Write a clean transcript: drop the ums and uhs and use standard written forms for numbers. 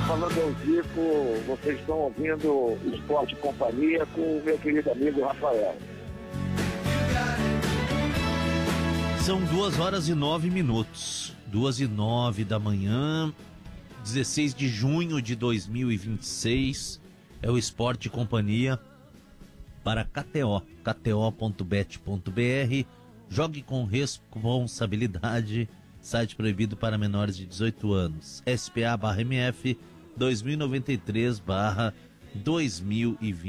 falando é o Zico, vocês estão ouvindo o Esporte Companhia com o meu querido amigo Rafael. São 2h09, 2h09 da manhã, 16 de junho de 2026, é o Esporte Companhia para KTO, kto.bet.br, jogue com responsabilidade, site proibido para menores de 18 anos, SPA/MF 2093/2020.